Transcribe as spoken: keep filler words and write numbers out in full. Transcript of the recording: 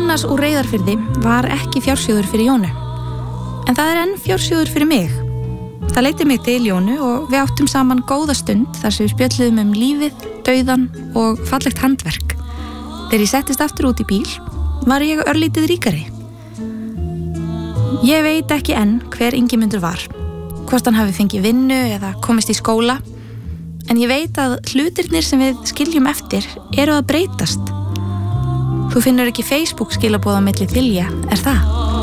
Jónas úr Reyðarfirði var ekki fjársjóður fyrir Jónu. En það er enn fjársjóður fyrir mig. Það leiddi mig til Jónu og við áttum saman góða stund þar sem við spjölluðum um lífið, dauðan og fallegt handverk. Þegar ég settist aftur út í bíl, var ég örlítið ríkari. Ég veit ekki enn hver Ingimundur var, hvort hann hafi fengið vinnu eða komist í skóla, en ég veit að hlutirnir sem við skiljum eftir eru að breytast. Þú finnur ekki Facebook skilaboð á milli þilja, er það?